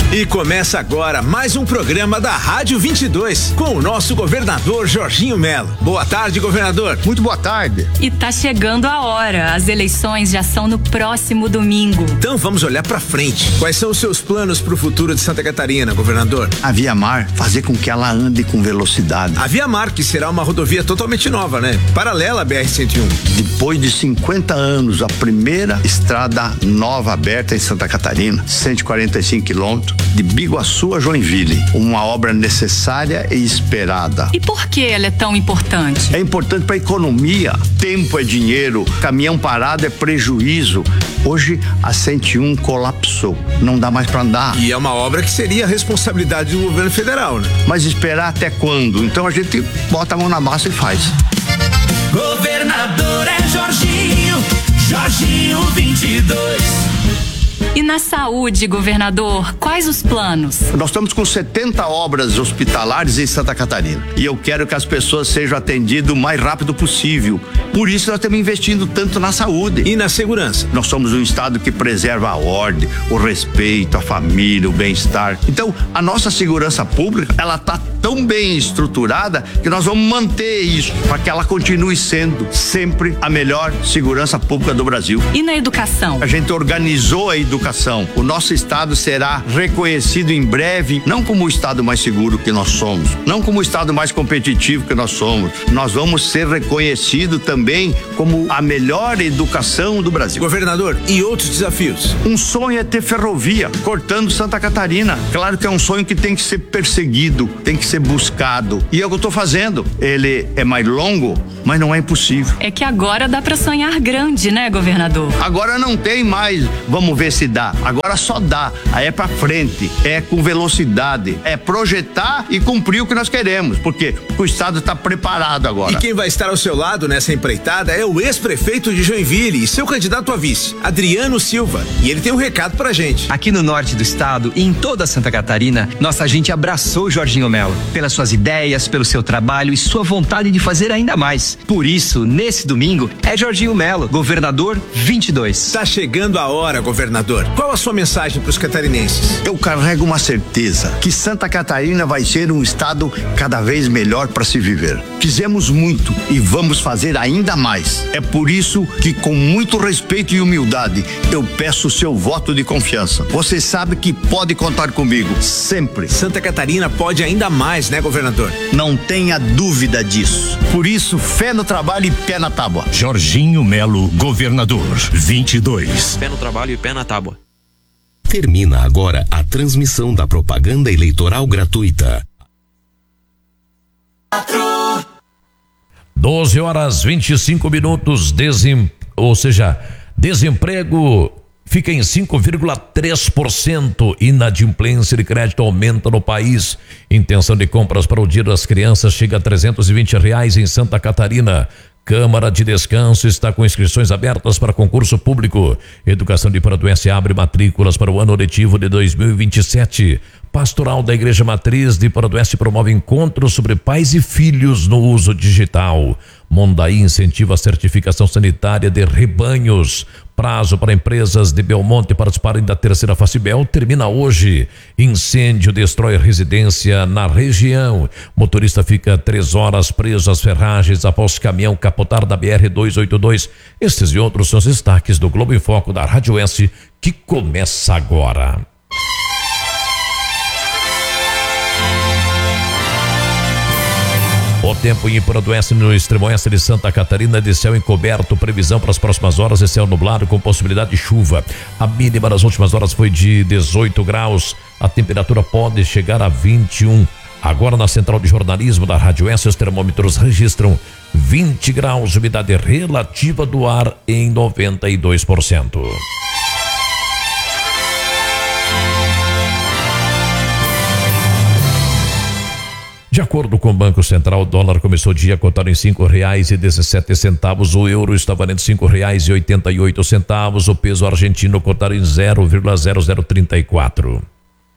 E começa agora mais um programa da Rádio 22 com o nosso governador Jorginho Melo. Boa tarde, governador. Muito boa tarde. E tá chegando a hora. As eleições já são no próximo domingo. Então vamos olhar pra frente. Quais são os seus planos pro futuro de Santa Catarina, governador? A Via Mar, fazer com que ela ande com velocidade. A Via Mar, que será uma rodovia totalmente nova, né? Paralela à BR-101. Depois de 50 anos, a primeira estrada nova aberta em Santa Catarina, 145 quilômetros, de Biguaçu a Joinville. Uma obra necessária e esperada. E por que ela é tão importante? É importante para a economia. Tempo é dinheiro, caminhão parado é prejuízo. Hoje a 101 colapsou, não dá mais para andar. E é uma obra que seria a responsabilidade do governo federal, né? Mas esperar até quando? Então a gente bota a mão na massa e faz. Governador é Jorginho, Jorginho 22. E na saúde, governador, quais os planos? Nós estamos com 70 obras hospitalares em Santa Catarina e eu quero que as pessoas sejam atendidas o mais rápido possível. Por isso nós estamos investindo tanto na saúde. E na segurança. Nós somos um estado que preserva a ordem, o respeito, a família, o bem-estar. Então, a nossa segurança pública, ela está tão bem estruturada que nós vamos manter isso para que ela continue sendo sempre a melhor segurança pública do Brasil. E na educação? A gente organizou a educação. O nosso estado será reconhecido em breve, não como o estado mais seguro que nós somos, não como o estado mais competitivo que nós somos. Nós vamos ser reconhecidos também como a melhor educação do Brasil. Governador, e outros desafios? Um sonho é ter ferrovia cortando Santa Catarina. Claro que é um sonho que tem que ser perseguido, tem que ser buscado. E é o que eu estou fazendo. Ele é mais longo, mas não é impossível. É que agora dá para sonhar grande, né, governador? Agora não tem mais, vamos ver se dá. Agora só dá. Aí é pra frente, é com velocidade, é projetar e cumprir o que nós queremos, porque o estado está preparado agora. E quem vai estar ao seu lado nessa empreitada é o ex-prefeito de Joinville e seu candidato a vice, Adriano Silva. E ele tem um recado pra gente. Aqui no norte do estado e em toda Santa Catarina, nossa gente abraçou o Jorginho Melo pelas suas ideias, pelo seu trabalho e sua vontade de fazer ainda mais. Por isso, nesse domingo, é Jorginho Melo, governador 22. Tá chegando a hora, governador. Qual a sua mensagem para os catarinenses? Eu carrego uma certeza que Santa Catarina vai ser um estado cada vez melhor para se viver. Fizemos muito e vamos fazer ainda mais. É por isso que, com muito respeito e humildade, eu peço o seu voto de confiança. Você sabe que pode contar comigo, sempre. Santa Catarina pode ainda mais, né, governador? Não tenha dúvida disso. Por isso, fé no trabalho e pé na tábua. Jorginho Melo, governador 22. Pé no trabalho e pé na tábua. Termina agora a transmissão da propaganda eleitoral gratuita. 12h25. Desemprego fica em 5,3%. Inadimplência de crédito aumenta no país. Intenção de compras para o Dia das Crianças chega a R$320 em Santa Catarina. Câmara de Descanso está com inscrições abertas para concurso público. Educação de Paraduense abre matrículas para o ano letivo de 2027. Pastoral da Igreja Matriz de Paraduense promove encontros sobre pais e filhos no uso digital. Mondaí incentiva a certificação sanitária de rebanhos. Prazo para empresas de Belmonte participarem da terceira Facibel termina hoje. Incêndio destrói residência na região. Motorista fica 3 horas preso às ferragens após caminhão capotar da BR-282. Estes e outros são os destaques do Globo em Foco da Rádio S, que começa agora. O tempo em Paraduense, no extremo oeste de Santa Catarina, de céu encoberto, previsão para as próximas horas de céu nublado com possibilidade de chuva. A mínima das últimas horas foi de 18 graus, a temperatura pode chegar a 21. Agora na central de jornalismo da Rádio S, os termômetros registram 20 graus, umidade relativa do ar em 92%. De acordo com o Banco Central, o dólar começou o dia cotado em R$5,17. O euro está valendo R$5,88. O peso argentino cotado em 0,0034.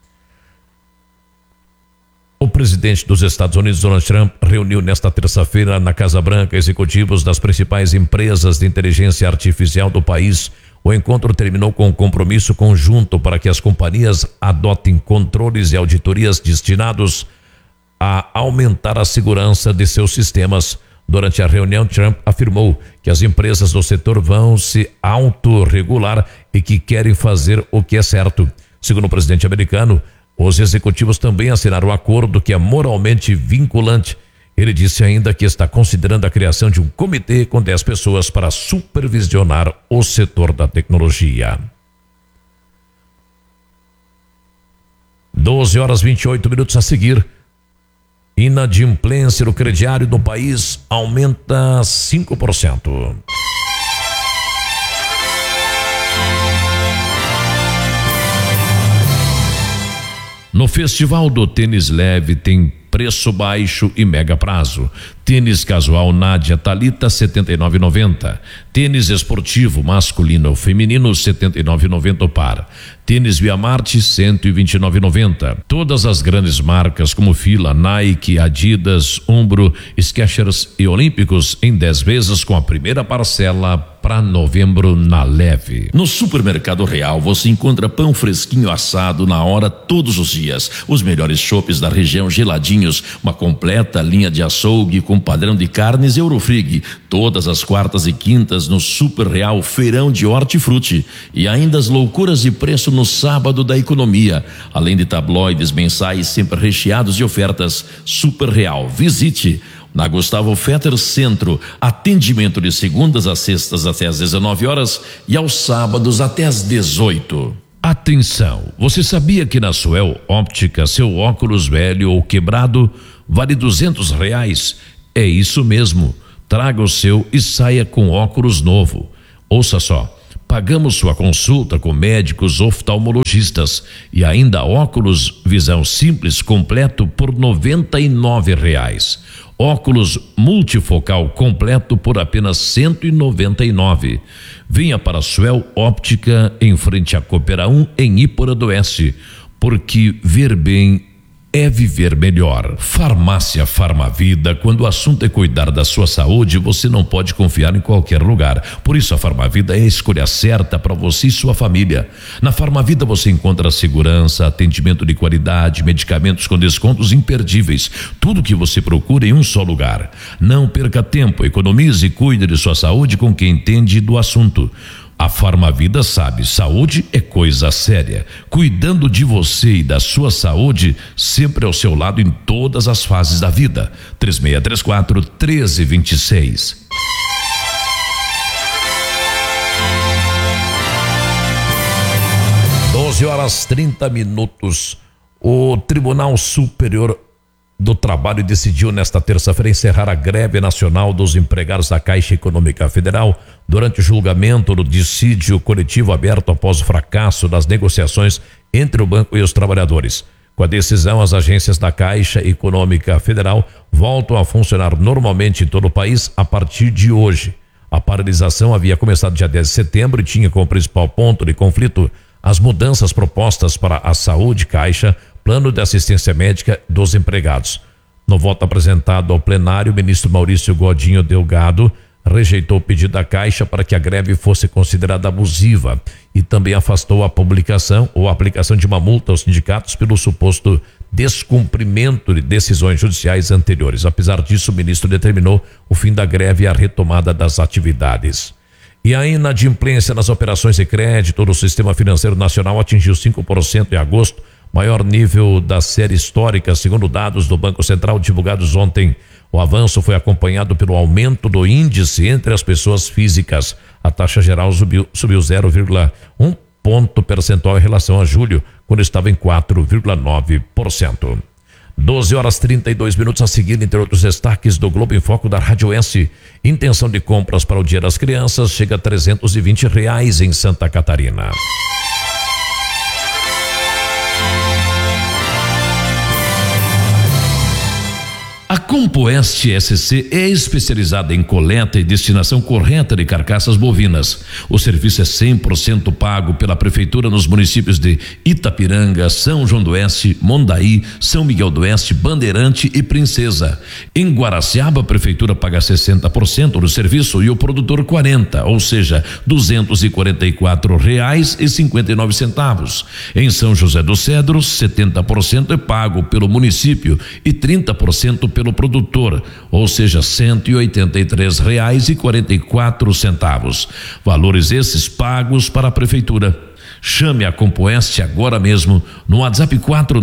O presidente dos Estados Unidos, Donald Trump, reuniu nesta terça-feira na Casa Branca executivos das principais empresas de inteligência artificial do país. O encontro terminou com um compromisso conjunto para que as companhias adotem controles e auditorias destinados a aumentar a segurança de seus sistemas. Durante a reunião, Trump afirmou que as empresas do setor vão se autorregular e que querem fazer o que é certo. Segundo o presidente americano, os executivos também assinaram um acordo que é moralmente vinculante. Ele disse ainda que está considerando a criação de um comitê com 10 pessoas para supervisionar o setor da tecnologia. 12h28 a seguir. Inadimplência no crediário do país aumenta 5%. No Festival do Tênis Leve tem preço baixo e mega prazo. Tênis casual Nádia Thalita, R$ 79,90. Tênis esportivo masculino ou feminino, R$ 79,90 o par. Tênis Via Marte, R$ 129,90. Todas as grandes marcas como Fila, Nike, Adidas, Umbro, Skechers e Olímpicos em 10 vezes com a primeira parcela para novembro na Leve. No Supermercado Real você encontra pão fresquinho assado na hora todos os dias. Os melhores chopes da região geladinhos, uma completa linha de açougue com padrão de carnes Eurofrig. Todas as quartas e quintas no Super Real Feirão de Hortifruti. E ainda as loucuras de preço no sábado da economia. Além de tabloides mensais sempre recheados de ofertas. Super Real, visite. Na Gustavo Fetter Centro, atendimento de segundas a sextas até às 19 horas e aos sábados até às 18. Atenção, você sabia que na Suel Óptica seu óculos velho ou quebrado vale R$200? É isso mesmo, traga o seu e saia com óculos novo. Ouça só, pagamos sua consulta com médicos oftalmologistas e ainda óculos visão simples completo por R$99. Óculos multifocal completo por apenas R$199. Venha para a Suel Óptica em frente à Coopera 1 em Ípora do Oeste, porque ver bem é viver melhor. Farmácia Farmavida, quando o assunto é cuidar da sua saúde, você não pode confiar em qualquer lugar. Por isso a Farmavida é a escolha certa para você e sua família. Na Farmavida você encontra segurança, atendimento de qualidade, medicamentos com descontos imperdíveis. Tudo que você procura em um só lugar. Não perca tempo, economize e cuide de sua saúde com quem entende do assunto. A Farmavida sabe, saúde é coisa séria. Cuidando de você e da sua saúde, sempre ao seu lado em todas as fases da vida. 3634-1326. Horas 30 minutos. O Tribunal Superior do Trabalho decidiu nesta terça-feira encerrar a greve nacional dos empregados da Caixa Econômica Federal durante o julgamento do dissídio coletivo aberto após o fracasso das negociações entre o banco e os trabalhadores. Com a decisão, as agências da Caixa Econômica Federal voltam a funcionar normalmente em todo o país a partir de hoje. A paralisação havia começado dia 10 de setembro e tinha como principal ponto de conflito as mudanças propostas para a saúde, Caixa, plano de assistência médica dos empregados. No voto apresentado ao plenário, o ministro Maurício Godinho Delgado rejeitou o pedido da Caixa para que a greve fosse considerada abusiva e também afastou a publicação ou a aplicação de uma multa aos sindicatos pelo suposto descumprimento de decisões judiciais anteriores. Apesar disso, o ministro determinou o fim da greve e a retomada das atividades. E a inadimplência nas operações de crédito do sistema financeiro nacional atingiu 5% em agosto, maior nível da série histórica, segundo dados do Banco Central divulgados ontem. O avanço foi acompanhado pelo aumento do índice entre as pessoas físicas. A taxa geral subiu 0,1 ponto percentual em relação a julho, quando estava em 4,9%. 12h32 a seguir, entre outros destaques do Globo em Foco da Rádio S. Intenção de compras para o Dia das Crianças chega a R$320 em Santa Catarina. A Compoeste SC é especializada em coleta e destinação correta de carcaças bovinas. O serviço é 100% pago pela prefeitura nos municípios de Itapiranga, São João do Oeste, Mondaí, São Miguel do Oeste, Bandeirante e Princesa. Em Guaraciaba, a prefeitura paga 60% do serviço e o produtor 40%, ou seja, R$ 244,59. Em São José dos Cedros, 70% é pago pelo município e 30% pelo produtor, ou seja, R$ 183,44. Valores esses pagos para a prefeitura. Chame a Compoeste agora mesmo no WhatsApp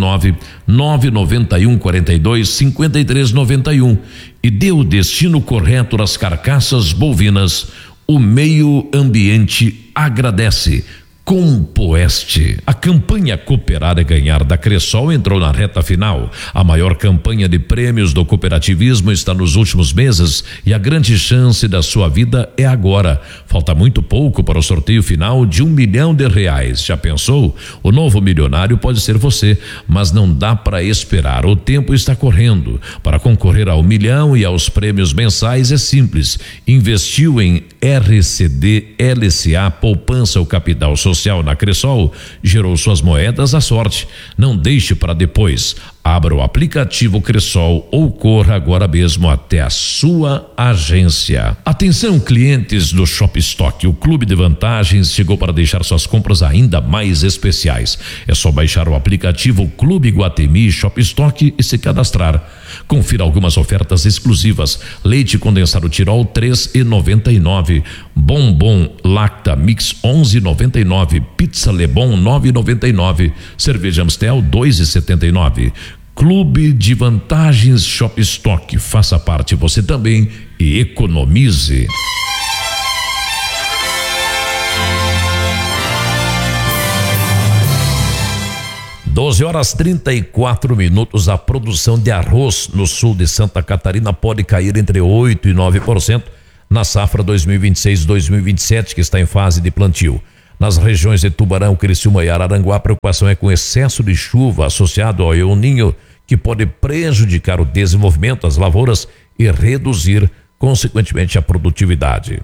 49-991-42-5391 e dê o destino correto das carcaças bovinas. O meio ambiente agradece. Compoeste. A campanha Cooperar é Ganhar da Cressol entrou na reta final. A maior campanha de prêmios do cooperativismo está nos últimos meses e a grande chance da sua vida é agora. Falta muito pouco para o sorteio final de R$1 milhão. Já pensou? O novo milionário pode ser você, mas não dá para esperar. O tempo está correndo. Para concorrer ao 1 milhão e aos prêmios mensais é simples. Investiu em RCD, LCA, poupança ou capital social na Cressol, gerou suas moedas à sorte. Não deixe para depois. Abra o aplicativo Cressol ou corra agora mesmo até a sua agência. Atenção, clientes do Shop Stock. O Clube de Vantagens chegou para deixar suas compras ainda mais especiais. É só baixar o aplicativo Clube Iguatemi Shop Stock e se cadastrar. Confira algumas ofertas exclusivas. Leite condensado Tirol 3,99. Bombom Lacta Mix 11,99. Pizza Lebon 9,99. Cerveja Amstel 2,79. Clube de Vantagens Shop Stock. Faça parte você também e economize. Doze horas 34 minutos. A produção de arroz no sul de Santa Catarina pode cair entre 8% e 9% na safra 2026-2027, que está em fase de plantio. Nas regiões de Tubarão, Criciúma e Araranguá, a preocupação é com excesso de chuva associado ao El Niño, que pode prejudicar o desenvolvimento das lavouras e reduzir, consequentemente, a produtividade.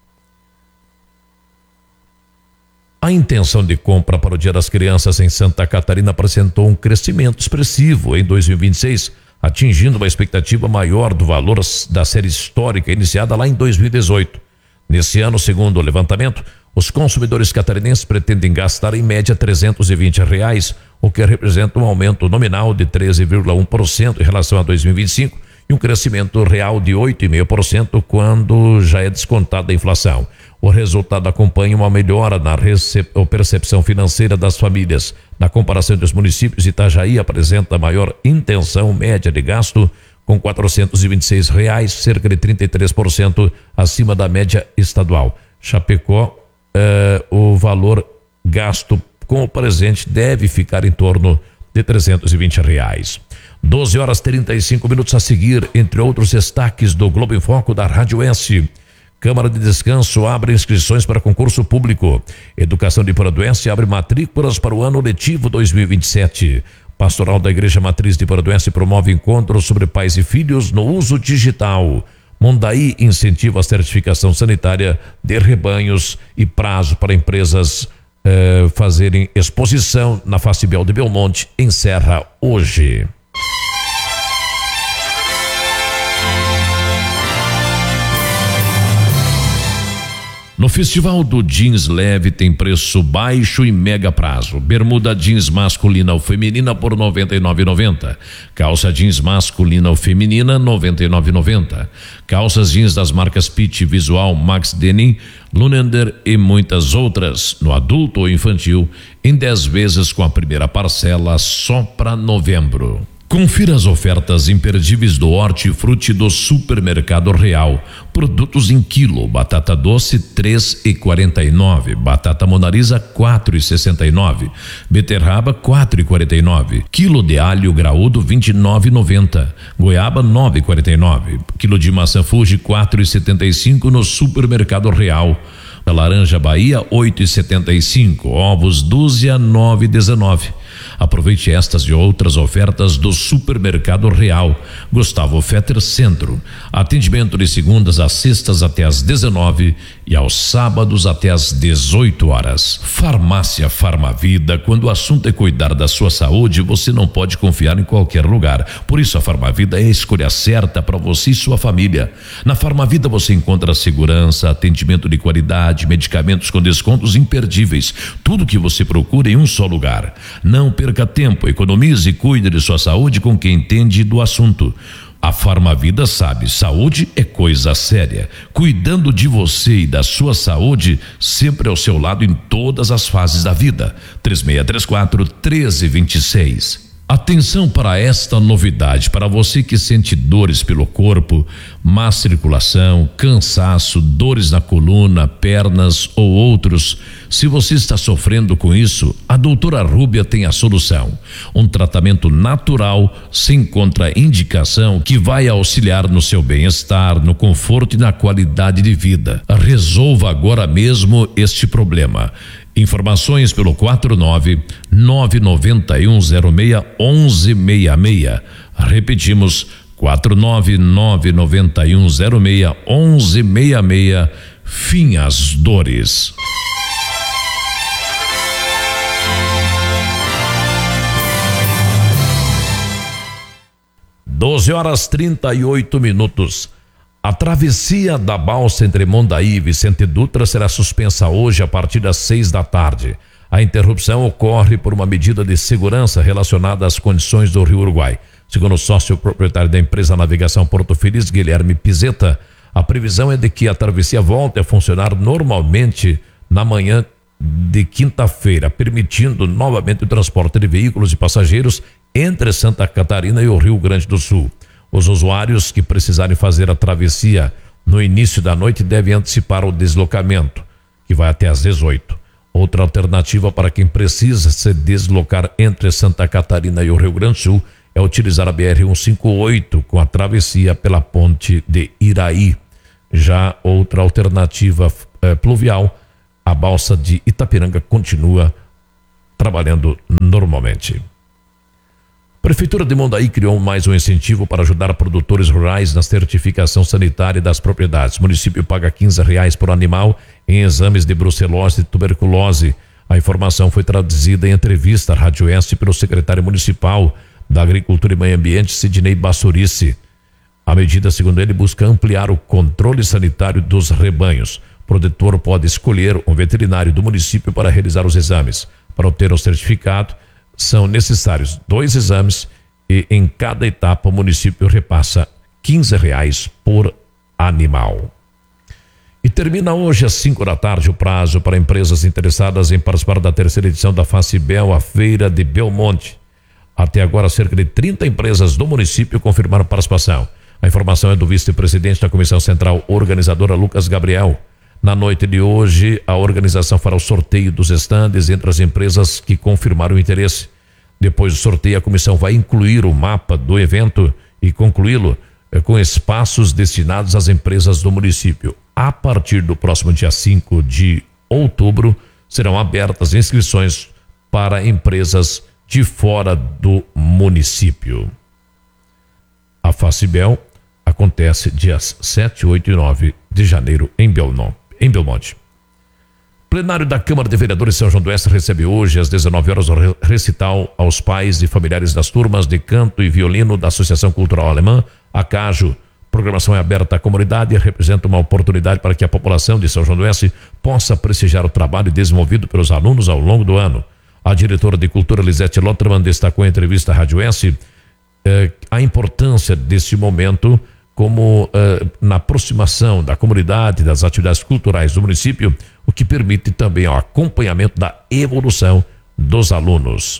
A intenção de compra para o Dia das Crianças em Santa Catarina apresentou um crescimento expressivo em 2026, atingindo uma expectativa maior do valor da série histórica iniciada lá em 2018. Nesse ano, segundo o levantamento, os consumidores catarinenses pretendem gastar em média R$320, o que representa um aumento nominal de 13,1% em relação a 2025 e um crescimento real de 8,5% quando já é descontada a inflação. O resultado acompanha uma melhora na percepção financeira das famílias. Na comparação dos municípios, Itajaí apresenta maior intenção média de gasto, com R$426, cerca de 33% acima da média estadual. Chapecó, o valor gasto com o presente deve ficar em torno de R$320. 12 horas 35 minutos a seguir, entre outros destaques do Globo em Foco da Rádio S. Câmara de Descanso abre inscrições para concurso público. Educação de Paraduense abre matrículas para o ano letivo 2027. Pastoral da Igreja Matriz de Paraduense promove encontros sobre pais e filhos no uso digital. Mondaí incentiva a certificação sanitária de rebanhos e prazo para empresas fazerem exposição na Facibel de Belmonte encerra hoje. No Festival do Jeans Leve tem preço baixo e mega prazo. Bermuda jeans masculina ou feminina por R$ 99,90. Calça jeans masculina ou feminina R$ 99,90. Calças jeans das marcas Pitty, Visual, Max Denim, Lunander e muitas outras, no adulto ou infantil, em 10 vezes com a primeira parcela só para novembro. Confira as ofertas imperdíveis do Hortifruti do Supermercado Real. Produtos em quilo: batata doce R$3,49, batata monarisa R$4,69, beterraba R$4,49, quilo de alho graúdo R$29,90, goiaba R$9,49, quilo de maçã Fuji R$4,75 no Supermercado Real. Da laranja Bahia, 8,75. Ovos dúzia, 9,19. Aproveite estas e outras ofertas do Supermercado Real. Gustavo Fetter Centro. Atendimento de segundas a sextas até às 19 e aos sábados até às 18 horas. Farmácia Farmavida. Quando o assunto é cuidar da sua saúde, você não pode confiar em qualquer lugar. Por isso a Farmavida é a escolha certa para você e sua família. Na Farmavida você encontra segurança, atendimento de qualidade, medicamentos com descontos imperdíveis. Tudo que você procura em um só lugar. Não perca tempo, economize e cuide de sua saúde com quem entende do assunto. A Farmavida sabe, saúde é coisa séria. Cuidando de você e da sua saúde, sempre ao seu lado em todas as fases da vida. 3634-1326. Atenção para esta novidade, para você que sente dores pelo corpo, má circulação, cansaço, dores na coluna, pernas ou outros. Se você está sofrendo com isso, a doutora Rúbia tem a solução. Um tratamento natural, sem contraindicação, que vai auxiliar no seu bem-estar, no conforto e na qualidade de vida. Resolva agora mesmo este problema. Informações pelo 49991061166. Repetimos, 49991061166. Fim às dores. Doze horas 38 minutos. A travessia da balsa entre Mondaí e Vicente Dutra será suspensa hoje a partir das 6 da tarde. A interrupção ocorre por uma medida de segurança relacionada às condições do Rio Uruguai. Segundo o sócio proprietário da empresa Navegação Porto Feliz, Guilherme Pizeta, a previsão é de que a travessia volte a funcionar normalmente na manhã de quinta-feira, permitindo novamente o transporte de veículos e passageiros entre Santa Catarina e o Rio Grande do Sul. Os usuários que precisarem fazer a travessia no início da noite devem antecipar o deslocamento, que vai até às 18. Outra alternativa para quem precisa se deslocar entre Santa Catarina e o Rio Grande do Sul é utilizar a BR-158 com a travessia pela ponte de Iraí. Já outra alternativa pluvial, a balsa de Itapiranga continua trabalhando normalmente. Prefeitura de Mondaí criou mais um incentivo para ajudar produtores rurais na certificação sanitária das propriedades. O município paga R$15 por animal em exames de brucelose e tuberculose. A informação foi traduzida em entrevista à Rádio Oeste pelo secretário municipal da Agricultura e Meio Ambiente, Sidney Bassurice. A medida, segundo ele, busca ampliar o controle sanitário dos rebanhos. O produtor pode escolher um veterinário do município para realizar os exames. Para obter o certificado, são necessários 2 exames e em cada etapa o município repassa R$15 por animal. E termina hoje às 5 da tarde o prazo para empresas interessadas em participar da terceira edição da Facibel, a Feira de Belmonte. Até agora, cerca de 30 empresas do município confirmaram participação. A informação é do vice-presidente da Comissão Central Organizadora, Lucas Gabriel. Na noite de hoje, a organização fará o sorteio dos estandes entre as empresas que confirmaram o interesse. Depois do sorteio, a comissão vai incluir o mapa do evento e concluí-lo com espaços destinados às empresas do município. A partir do próximo dia 5 de outubro, serão abertas inscrições para empresas de fora do município. A Facibel acontece dias 7, 8 e 9 de janeiro em Belmonte. Plenário da Câmara de Vereadores de São João do Oeste recebe hoje às 19 horas o recital aos pais e familiares das turmas de canto e violino da Associação Cultural Alemã, ACAJO. A programação é aberta à comunidade e representa uma oportunidade para que a população de São João do Oeste possa prestigiar o trabalho desenvolvido pelos alunos ao longo do ano. A diretora de Cultura, Lisete Lotterman, destacou em entrevista à Rádio Oeste a importância desse momento como na aproximação da comunidade das atividades culturais do município, o que permite também o acompanhamento da evolução dos alunos.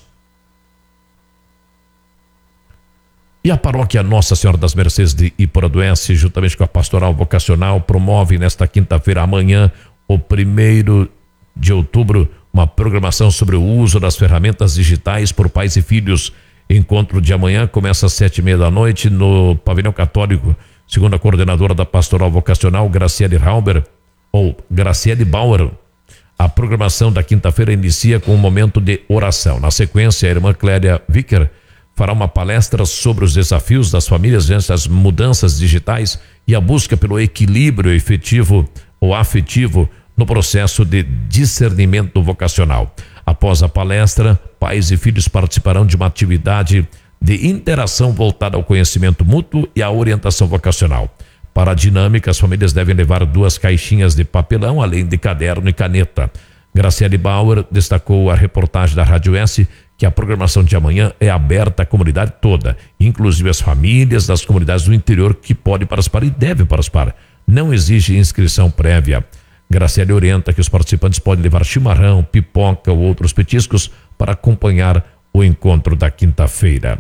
E a paróquia Nossa Senhora das Mercês de Iporadoense, juntamente com a Pastoral Vocacional, promove nesta quinta-feira, amanhã, o 1º de outubro, uma programação sobre o uso das ferramentas digitais por pais e filhos. Encontro de amanhã começa às 7h30 da noite no Pavilhão Católico. Segundo a coordenadora da Pastoral Vocacional, Graciele Rauber, ou Graciele Bauer. A programação da quinta-feira inicia com um momento de oração. Na sequência, a irmã Clélia Vicker fará uma palestra sobre os desafios das famílias diante das mudanças digitais e a busca pelo equilíbrio efetivo ou afetivo no processo de discernimento vocacional. Após a palestra, pais e filhos participarão de uma atividade de interação voltada ao conhecimento mútuo e à orientação vocacional. Para a dinâmica, as famílias devem levar 2 caixinhas de papelão, além de caderno e caneta. Graciele Bauer destacou a reportagem da Rádio S que a programação de amanhã é aberta à comunidade toda, inclusive as famílias das comunidades do interior que podem participar e devem participar. Não exige inscrição prévia. Graciele orienta que os participantes podem levar chimarrão, pipoca ou outros petiscos para acompanhar o encontro da quinta-feira.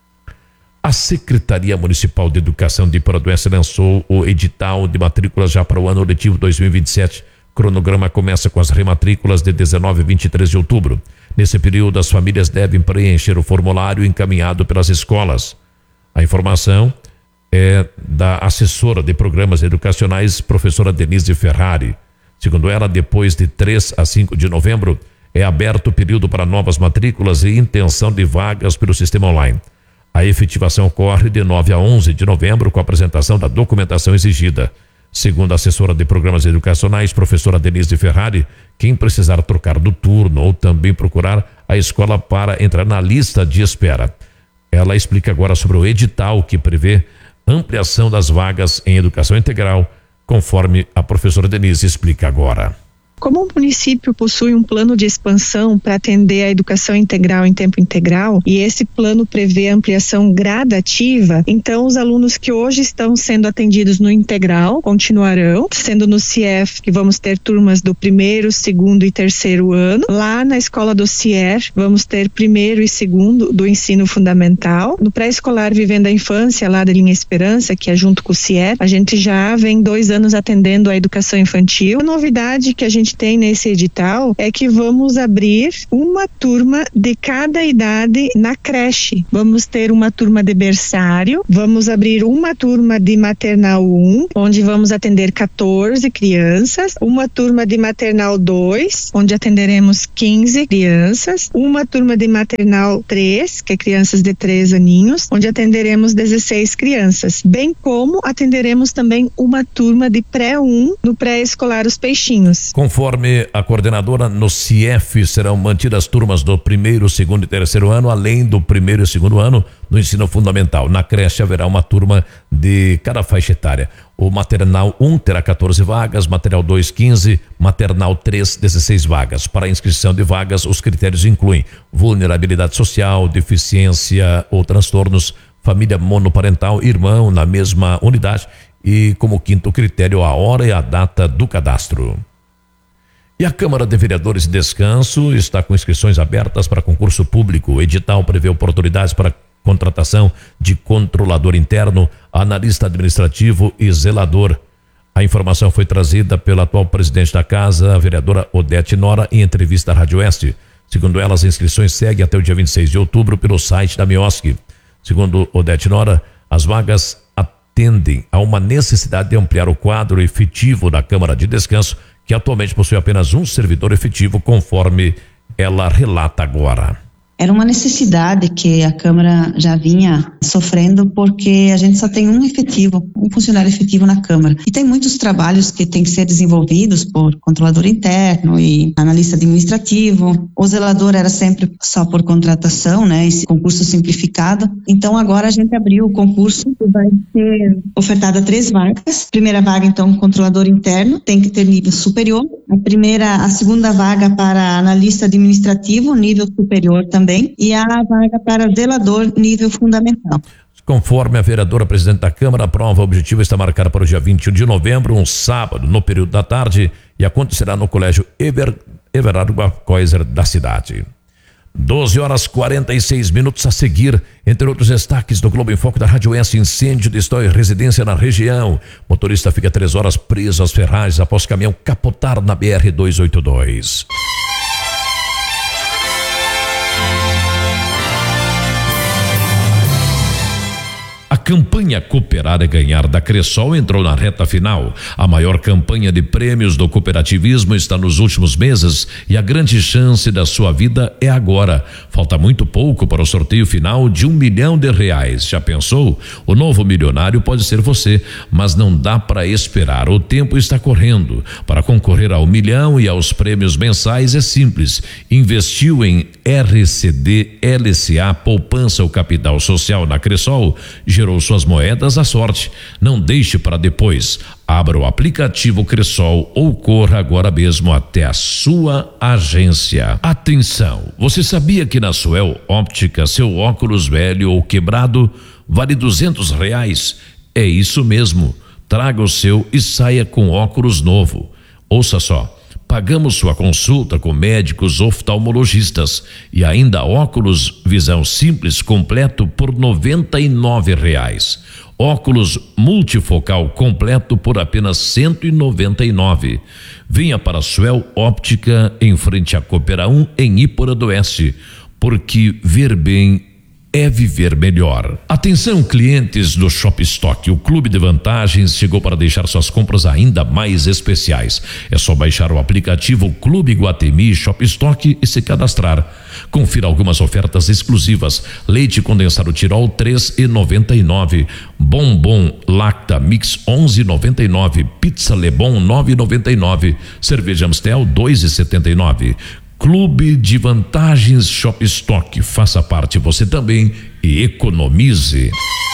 A Secretaria Municipal de Educação de Paraduense lançou o edital de matrículas já para o ano letivo 2027. O cronograma começa com as rematrículas de 19 e 23 de outubro. Nesse período, as famílias devem preencher o formulário encaminhado pelas escolas. A informação é da assessora de programas educacionais, professora Denise Ferrari. Segundo ela, depois de 3 a 5 de novembro, é aberto o período para novas matrículas e intenção de vagas pelo sistema online. A efetivação ocorre de 9 a 11 de novembro com a apresentação da documentação exigida. Segundo a assessora de programas educacionais, professora Denise Ferrari, quem precisar trocar do turno ou também procurar a escola para entrar na lista de espera. Ela explica agora sobre o edital que prevê ampliação das vagas em educação integral, conforme a professora Denise explica agora. Como o município possui um plano de expansão para atender a educação integral em tempo integral, e esse plano prevê ampliação gradativa, então os alunos que hoje estão sendo atendidos no integral continuarão, sendo no CIEF que vamos ter turmas do 1º, 2º e 3º ano. Lá na escola do CIER vamos ter 1º e 2º do ensino fundamental. No pré-escolar Vivendo a Infância, lá da linha Esperança, que é junto com o CIER, a gente já vem 2 anos atendendo a educação infantil. A novidade que a gente tem nesse edital é que vamos abrir uma turma de cada idade na creche. Vamos ter uma turma de berçário, vamos abrir uma turma de maternal 1, onde vamos atender 14 crianças, uma turma de maternal 2, onde atenderemos 15 crianças, uma turma de maternal 3, que é crianças de 3 aninhos, onde atenderemos 16 crianças, bem como atenderemos também uma turma de pré-1 no pré-escolar Os Peixinhos. Conforme a coordenadora, no CIEF serão mantidas turmas do 1º, 2º e 3º ano, além do 1º e 2º ano do ensino fundamental. Na creche haverá uma turma de cada faixa etária. O maternal 1 terá 14 vagas, maternal 2, 15, maternal 3, 16 vagas. Para a inscrição de vagas, os critérios incluem vulnerabilidade social, deficiência ou transtornos, família monoparental, irmão na mesma unidade e, como quinto critério, a hora e a data do cadastro. E a Câmara de Vereadores de Descanso está com inscrições abertas para concurso público. O edital prevê oportunidades para contratação de controlador interno, analista administrativo e zelador. A informação foi trazida pela atual presidente da casa, a vereadora Odete Nora, em entrevista à Rádio Oeste. Segundo ela, as inscrições seguem até o dia 26 de outubro pelo site da Miosc. Segundo Odete Nora, as vagas atendem a uma necessidade de ampliar o quadro efetivo da Câmara de Descanso, que atualmente possui apenas um servidor efetivo, conforme ela relata agora. Era uma necessidade que a Câmara já vinha sofrendo, porque a gente só tem um funcionário efetivo na Câmara. E tem muitos trabalhos que têm que ser desenvolvidos por controlador interno e analista administrativo. O zelador era sempre só por contratação, né? Esse concurso simplificado. Então agora a gente abriu o concurso e vai ser ofertada 3 vagas. Primeira vaga, então, controlador interno, tem que ter nível superior. A segunda vaga para analista administrativo, nível superior também. E a vaga para zelador nível fundamental. Conforme a vereadora presidente da Câmara, a prova objetiva está marcada para o dia 21 de novembro, um sábado, no período da tarde, e acontecerá no Colégio Everardo Guacoiser da cidade. 12h46 a seguir, entre outros destaques do Globo em Foco da Rádio S: incêndio destrói residência na região. Motorista fica 3 horas preso às ferragens após caminhão capotar na BR-282. A campanha Cooperar é Ganhar da Cressol entrou na reta final. A maior campanha de prêmios do cooperativismo está nos últimos meses e a grande chance da sua vida é agora. Falta muito pouco para o sorteio final de R$1 milhão. Já pensou? O novo milionário pode ser você, mas não dá para esperar. O tempo está correndo. Para concorrer ao 1 milhão e aos prêmios mensais é simples. Investiu em RCD, LCA, poupança ou capital social na Cressol, gerou suas moedas à sorte. Não deixe para depois. Abra o aplicativo Cressol ou corra agora mesmo até a sua agência. Atenção, você sabia que na Suel Óptica seu óculos velho ou quebrado vale R$200? É isso mesmo. Traga o seu e saia com óculos novo. Ouça só. Pagamos sua consulta com médicos oftalmologistas e ainda óculos visão simples completo por R$99. Óculos multifocal completo por apenas R$199. Venha para a Suel Óptica em frente à Coopera 1 em Ípora do Oeste, porque ver bem é viver melhor. Atenção, clientes do Shop Stock, o Clube de Vantagens chegou para deixar suas compras ainda mais especiais. É só baixar o aplicativo Clube Guatemi Shop Stock e se cadastrar. Confira algumas ofertas exclusivas: leite condensado Tirol R$3,99, bombom Lacta Mix R$11,99, pizza Lebon R$9,99, cerveja Amstel R$2,79. Clube de Vantagens Shop Stock. Faça parte você também e economize.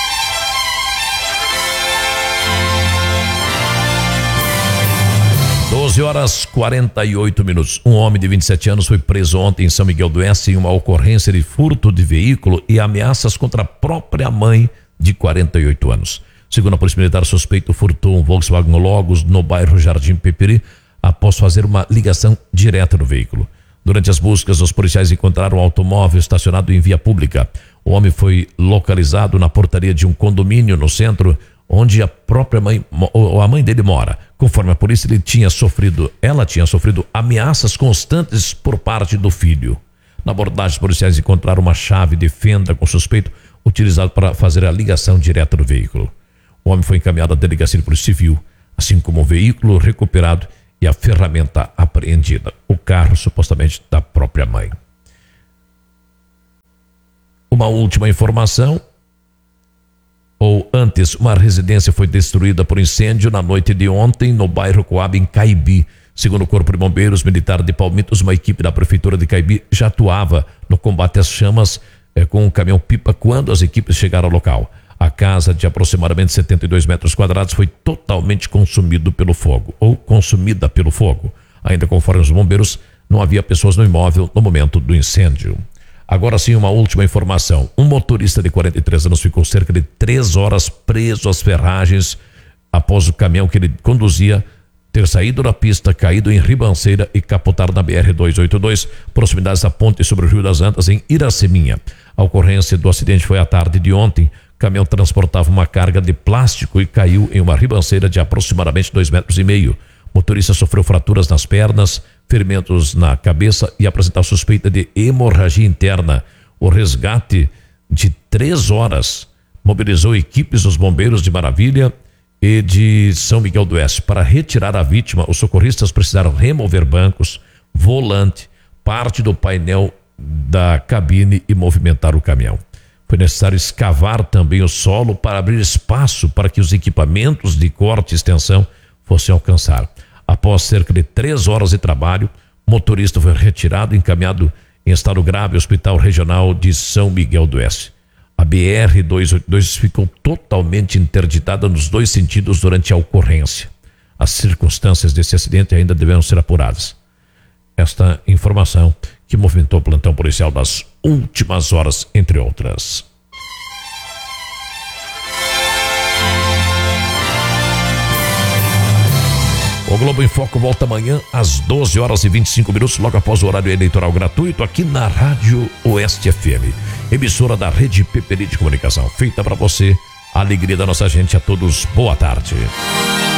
(12h48). Um homem de 27 anos foi preso ontem em São Miguel do Oeste em uma ocorrência de furto de veículo e ameaças contra a própria mãe de 48 anos. Segundo a Polícia Militar, o suspeito furtou um Volkswagen Logos no bairro Jardim Peperi após fazer uma ligação direta no veículo. Durante as buscas, os policiais encontraram um automóvel estacionado em via pública. O homem foi localizado na portaria de um condomínio no centro, onde a própria mãe, ou a mãe dele mora. Conforme a polícia, ela tinha sofrido ameaças constantes por parte do filho. Na abordagem, os policiais encontraram uma chave de fenda com suspeito utilizado para fazer a ligação direta do veículo. O homem foi encaminhado à delegacia de polícia civil, assim como o veículo recuperado e a ferramenta apreendida, o carro supostamente da própria mãe. Uma última informação, ou antes, uma residência foi destruída por incêndio na noite de ontem no bairro Coab, em Caibi. Segundo o Corpo de Bombeiros Militar de Palmitos, uma equipe da Prefeitura de Caibi já atuava no combate às chamas com um caminhão-pipa quando as equipes chegaram ao local. A casa, de aproximadamente 72 metros quadrados, foi totalmente consumida pelo fogo. Ainda conforme os bombeiros, não havia pessoas no imóvel no momento do incêndio. Agora sim, uma última informação. Um motorista de 43 anos ficou cerca de 3 horas preso às ferragens após o caminhão que ele conduzia ter saído da pista, caído em ribanceira e capotado na BR-282, proximidades da ponte sobre o Rio das Antas, em Iraceminha. A ocorrência do acidente foi à tarde de ontem. O caminhão transportava uma carga de plástico e caiu em uma ribanceira de aproximadamente 2,5 metros. O motorista sofreu fraturas nas pernas, ferimentos na cabeça e apresentava suspeita de hemorragia interna. O resgate de 3 horas mobilizou equipes dos bombeiros de Maravilha e de São Miguel do Oeste. Para retirar a vítima, os socorristas precisaram remover bancos, volante, parte do painel da cabine e movimentar o caminhão. Foi necessário escavar também o solo para abrir espaço para que os equipamentos de corte e extensão fossem alcançar. Após cerca de 3 horas de trabalho, o motorista foi retirado e encaminhado em estado grave ao Hospital Regional de São Miguel do Oeste. A BR-282 ficou totalmente interditada nos 2 sentidos durante a ocorrência. As circunstâncias desse acidente ainda deverão ser apuradas. Esta informação que movimentou o plantão policial das últimas horas, entre outras. O Globo em Foco volta amanhã às 12h25, logo após o horário eleitoral gratuito, aqui na Rádio Oeste FM, emissora da Rede Peperi de Comunicação. Feita para você, a alegria da nossa gente. A todos, boa tarde.